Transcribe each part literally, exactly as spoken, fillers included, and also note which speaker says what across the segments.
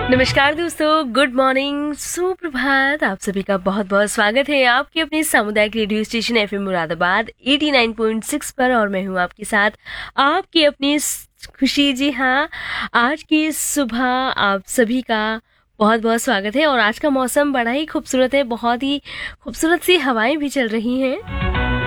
Speaker 1: नमस्कार दोस्तों, good morning, सुप्रभात। आप सभी का बहुत बहुत स्वागत है आपके अपने सामुदायिक रेडियो स्टेशन एफएम मुरादाबाद नवासी पॉइंट छह पर। और मैं हूं आपके साथ आपकी अपनी खुशी। जी हाँ, आज की सुबह आप सभी का बहुत बहुत स्वागत है। और आज का मौसम बड़ा ही खूबसूरत है, बहुत ही खूबसूरत सी हवाएं भी चल रही हैं।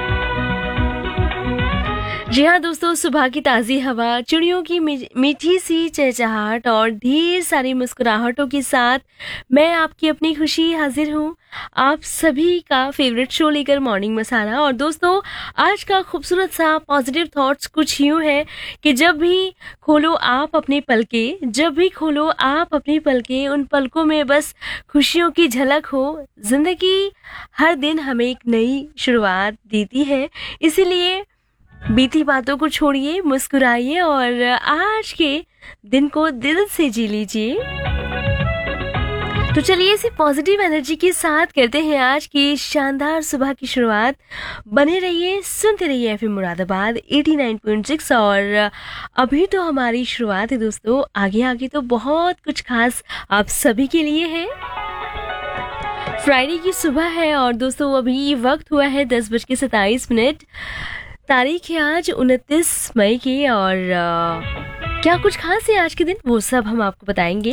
Speaker 1: जी हाँ दोस्तों, सुबह की ताज़ी हवा, चिड़ियों की मीठी सी चहचहाहट और ढेर सारी मुस्कुराहटों के साथ मैं आपकी अपनी खुशी हाजिर हूँ आप सभी का फेवरेट शो लेकर, मॉर्निंग मसाला। और दोस्तों, आज का खूबसूरत सा पॉजिटिव थॉट्स कुछ यूँ है कि जब भी खोलो आप अपने पलके, जब भी खोलो आप अपनी पलके, उन पलकों में बस खुशियों की झलक हो। जिंदगी हर दिन हमें एक नई शुरुआत देती है, इसीलिए बीती बातों को छोड़िए, मुस्कुराइए और आज के दिन को दिल से जी लीजिए। तो चलिए इसी पॉजिटिव एनर्जी के साथ करते हैं आज की शानदार सुबह की शुरुआत। बने रहिए, सुनते रहिए एफएम मुरादाबाद नवासी पॉइंट छह। और अभी तो हमारी शुरुआत है दोस्तों, आगे आगे तो बहुत कुछ खास आप सभी के लिए है। फ्राइडे की सुबह है और दोस्तों अभी वक्त हुआ है दस बज के सत्ताईस मिनट। तारीख है आज उनतीस मई की। और आ, क्या कुछ खास है आज के दिन, वो सब हम आपको बताएंगे।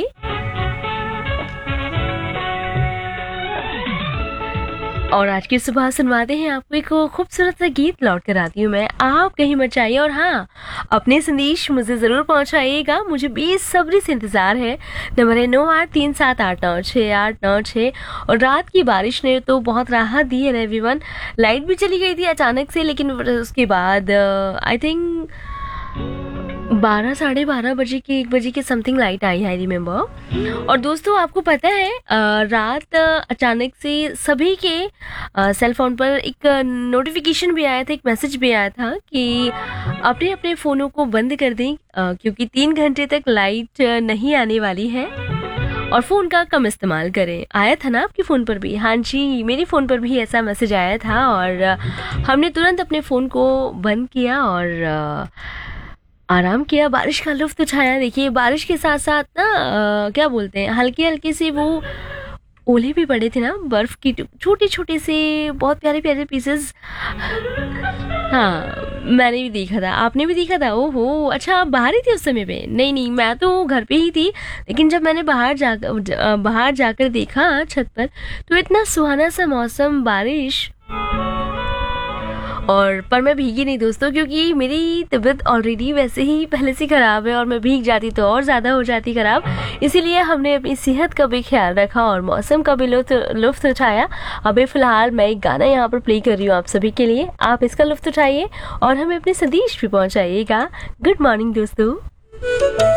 Speaker 1: और आज की सुबह सुनवाते हैं आपको एक खूबसूरत सा गीत। लौट कर आती हूँ मैं, आप कहीं मत जाइए। और हाँ, अपने संदेश मुझे ज़रूर पहुँचाइएगा, मुझे बेसब्री से इंतज़ार है। नंबर है नौ आठ तीन सात आठ नौ छः आठ नौ छः। और रात की बारिश ने तो बहुत राहत दी है एवरीवन। लाइट भी चली गई थी अचानक से, लेकिन उसके बाद आई थिंक बारह साढ़े बारह बजे के एक बजे के something light I, I remember. और दोस्तों आपको पता है रात अचानक से सभी के सेल फोन पर एक नोटिफिकेशन भी आया था, एक मैसेज भी आया था कि अपने अपने फ़ोनों को बंद कर दें क्योंकि तीन घंटे तक लाइट नहीं आने वाली है और फ़ोन का कम इस्तेमाल करें। आया था ना आपके फ़ोन पर भी? हाँ जी, मेरे फ़ोन पर भी ऐसा मैसेज आया था और हमने तुरंत अपने फ़ोन को बंद किया और आराम किया, बारिश का लुत्फ़ उठाया। देखिए बारिश के साथ साथ ना आ, क्या बोलते हैं, हल्के हल्के से वो ओले भी पड़े थे ना, बर्फ़ की छोटे छोटे से बहुत प्यारे प्यारे पीसेस। हाँ, मैंने भी देखा था, आपने भी देखा था? ओहो, अच्छा आप बाहर ही थे उस समय पे? नहीं नहीं, मैं तो घर पे ही थी, लेकिन जब मैंने बाहर जाकर बाहर जाकर देखा छत पर तो इतना सुहाना सा मौसम, बारिश। और पर मैं भीगी नहीं दोस्तों, क्योंकि मेरी तबीयत ऑलरेडी वैसे ही पहले से ख़राब है और मैं भीग जाती तो और ज़्यादा हो जाती ख़राब। इसीलिए हमने अपनी सेहत का भी ख्याल रखा और मौसम का भी लुत्फ़ लुत्फ़ उठाया। अभी फ़िलहाल मैं एक गाना यहाँ पर प्ले कर रही हूँ आप सभी के लिए, आप इसका लुत्फ़ उठाइए और हमें अपने संदेश भी पहुँचाइएगा। गुड मॉर्निंग दोस्तों।